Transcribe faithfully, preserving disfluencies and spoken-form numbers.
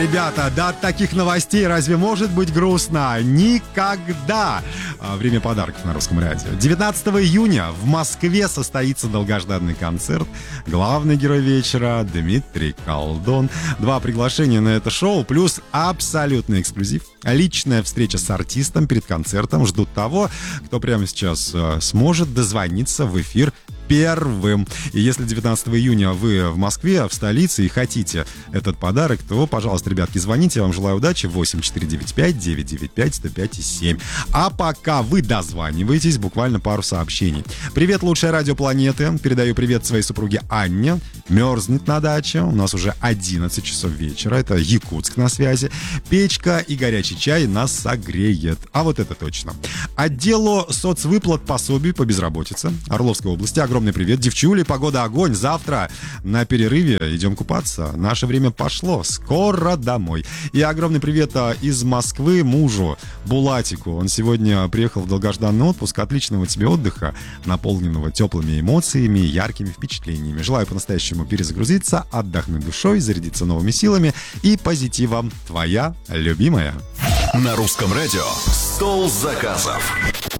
Ребята, да от таких новостей разве может быть грустно? Никогда! Время подарков на Русском радио. девятнадцатого июня в Москве состоится долгожданный концерт. Главный герой вечера Дмитрий Колдон. Два приглашения на это шоу, плюс абсолютный эксклюзив. Личная встреча с артистом перед концертом. Ждут того, кто прямо сейчас э, сможет дозвониться в эфир первым. И если девятнадцатого июня вы в Москве, в столице, и хотите этот подарок, то, пожалуйста, ребятки, звоните. Я вам желаю удачи. восемь четыре девять пять девять девять пять сто пять семь. А пока вы дозваниваетесь, буквально пару сообщений. Привет, лучшая радио планеты. Передаю привет своей супруге Анне. Мерзнет на даче. У нас уже одиннадцать часов вечера. Это Якутск на связи. Печка и горячий чай нас согреет. А вот это точно. Отделу соцвыплат пособий по безработице Орловской области. Огромный привет. Девчули, погода огонь. Завтра на перерыве идем купаться. Наше время пошло. Скоро домой. И огромный привет из Москвы мужу Булатику. Он сегодня приехал в долгожданный отпуск. Отличного тебе отдыха, наполненного теплыми эмоциями и яркими впечатлениями. Желаю по-настоящему перезагрузиться, отдохнуть душой, зарядиться новыми силами и позитивом. Твоя любимая. На Русском радио «Стол заказов».